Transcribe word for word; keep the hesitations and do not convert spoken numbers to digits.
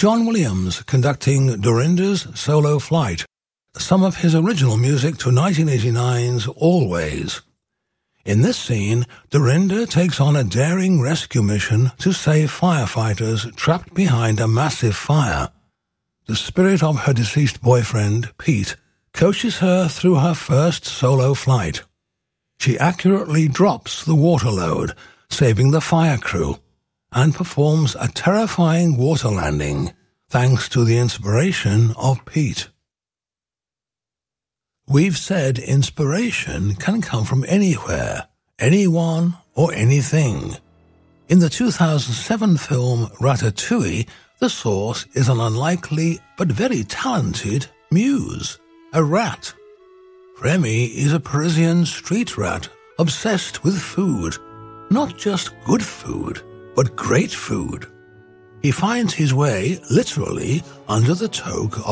John Williams conducting Dorinda's solo flight, some of his original music to nineteen eighty-nine's Always. In this scene, Dorinda takes on a daring rescue mission to save firefighters trapped behind a massive fire. The spirit of her deceased boyfriend, Pete, coaches her through her first solo flight. She accurately drops the water load, saving the fire crew, and performs a terrifying water landing, thanks to the inspiration of Pete. We've said inspiration can come from anywhere, anyone, or anything. In the two thousand seven film Ratatouille, the source is an unlikely but very talented muse, a rat. Remy is a Parisian street rat obsessed with food, not just good food, but great food. He finds his way, literally, under the toque of